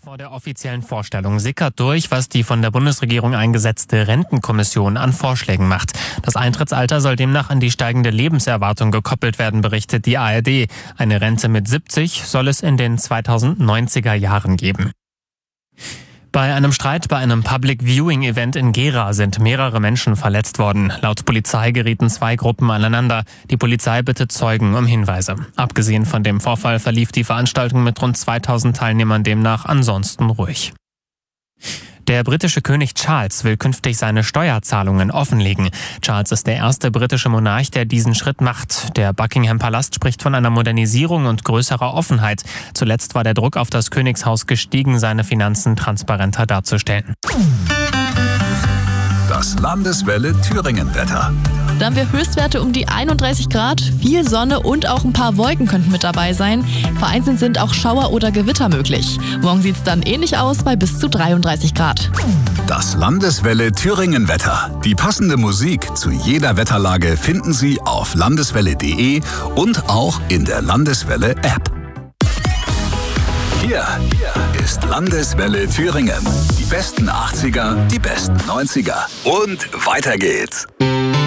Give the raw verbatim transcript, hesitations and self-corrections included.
Vor der offiziellen Vorstellung sickert durch, was die von der Bundesregierung eingesetzte Rentenkommission an Vorschlägen macht. Das Eintrittsalter soll demnach an die steigende Lebenserwartung gekoppelt werden, berichtet die A R D. Eine Rente mit siebzig soll es in den zweitausendneunziger Jahren geben. Bei einem Streit bei einem Public-Viewing-Event in Gera sind mehrere Menschen verletzt worden. Laut Polizei gerieten zwei Gruppen aneinander. Die Polizei bittet Zeugen um Hinweise. Abgesehen von dem Vorfall verlief die Veranstaltung mit rund zweitausend Teilnehmern demnach ansonsten ruhig. Der britische König Charles will künftig seine Steuerzahlungen offenlegen. Charles ist der erste britische Monarch, der diesen Schritt macht. Der Buckingham-Palast spricht von einer Modernisierung und größerer Offenheit. Zuletzt war der Druck auf das Königshaus gestiegen, seine Finanzen transparenter darzustellen. Das Landeswelle Thüringen-Wetter. Da haben wir Höchstwerte um die einunddreißig Grad, viel Sonne und auch ein paar Wolken könnten mit dabei sein. Vereinzelt sind auch Schauer oder Gewitter möglich. Morgen sieht es dann ähnlich aus bei bis zu dreiunddreißig Grad. Das Landeswelle Thüringen-Wetter. Die passende Musik zu jeder Wetterlage finden Sie auf landeswelle punkt de und auch in der Landeswelle-App. Hier ist Landeswelle Thüringen. Die besten achtziger, die besten neunziger und weiter geht's.